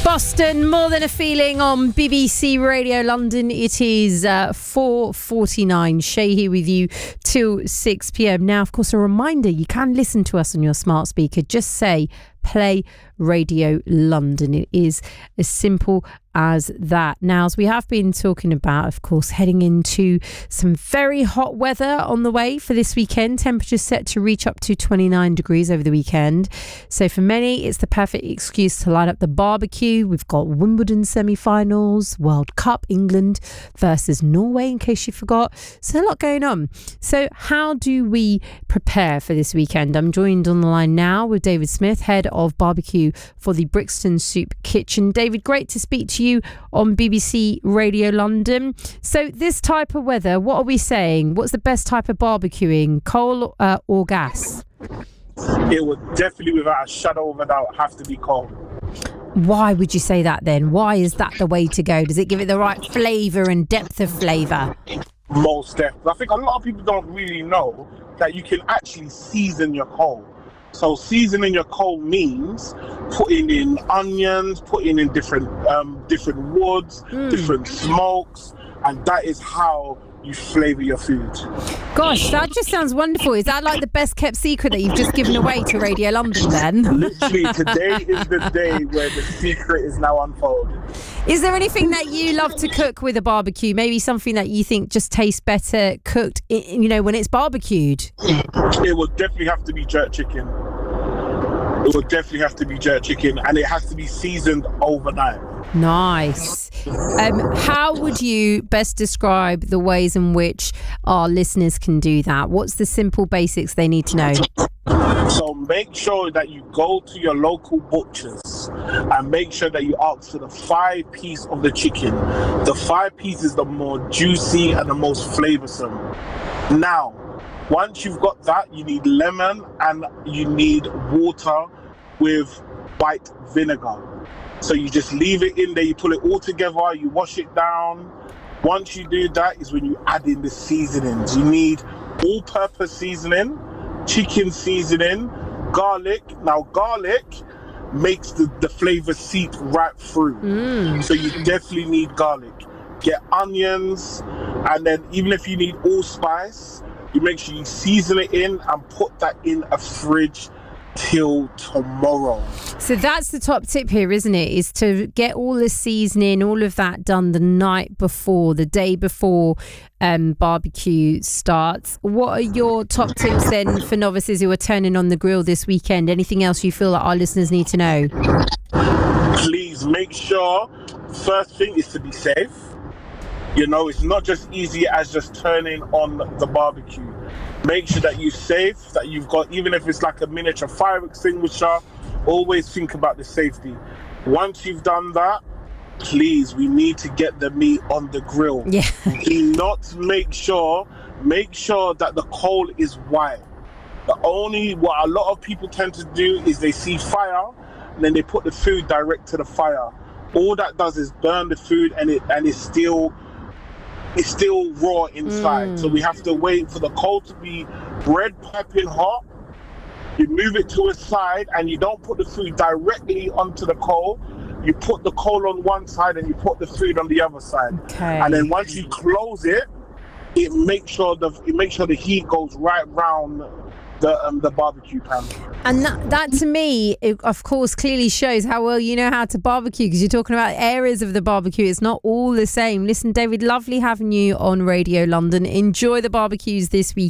Boston, More Than a Feeling on BBC Radio London. It is 4:49. Shay here with you till 6 p.m. Now, of course, a reminder, you can listen to us on your smart speaker. Just say Play Radio London. It is as simple as that. Now, as we have been talking about, of course, heading into some very hot weather on the way for this weekend. Temperatures set to reach up to 29 degrees over the weekend. So for many, it's the perfect excuse to light up the barbecue. We've got Wimbledon semi-finals, World Cup, England versus Norway, in case you forgot. So a lot going on. So how do we prepare for this weekend? I'm joined on the line now with David Smith, head of barbecue for the Brixton Soup Kitchen. David, great to speak to you on BBC Radio London. So this type of weather, what are we saying? What's the best type of barbecuing, coal or gas? It would definitely, without a shadow of a doubt, have to be coal. Why would you say that then? Why is that the way to go? Does it give it the right flavour and depth of flavour? Most definitely. I think a lot of people don't really know that you can actually season your coal. So seasoning your coal means putting in onions, putting in different woods, different smokes, and that is how you flavour your food. Gosh, that just sounds wonderful. Is that like the best kept secret that you've just given away to Radio London then? Literally, today is the day where the secret is now unfolded. Is there anything that you love to cook with a barbecue? Maybe something that you think just tastes better cooked, when it's barbecued? It would definitely have to be jerk chicken. It would definitely have to be jerk chicken, and it has to be seasoned overnight. Nice. How would you best describe the ways in which our listeners can do that? What's the simple basics they need to know? So make sure that you go to your local butchers and make sure that you ask for the 5-piece of the chicken. The 5-piece is the more juicy and the most flavoursome. Now, once you've got that, you need lemon and you need water with white vinegar. So you just leave it in there, you pull it all together, you wash it down. Once you do that is when you add in the seasonings. You need all-purpose seasoning, chicken seasoning, garlic. Now garlic makes the flavour seep right through. So you definitely need garlic. Get onions, and then even if you need allspice, you make sure you season it in and put that in a fridge till tomorrow. So that's the top tip here, isn't it? Is to get all the seasoning, all of that done the night before, the day before barbecue starts. What are your top tips then for novices who are turning on the grill this weekend? Anything else you feel that our listeners need to know? Please make sure, first thing is to be safe. It's not just easy as just turning on the barbecue. Make sure that you're safe, that you've got, even if it's like a miniature fire extinguisher, always think about the safety. Once you've done that, please, we need to get the meat on the grill. Yeah. Do not make sure that the coal is white. What a lot of people tend to do is they see fire and then they put the food direct to the fire. All that does is burn the food and it's still raw inside. So we have to wait for the coal to be bread piping hot. You move it to a side and you don't put the food directly onto the coal. You put the coal on one side and you put the food on the other side. Okay. And then once you close it, it makes sure the heat goes right round the barbecue pan. And that to me, it, of course, clearly shows how well you know how to barbecue, because you're talking about areas of the barbecue. It's not all the same. Listen, David, lovely having you on Radio London. Enjoy the barbecues this week.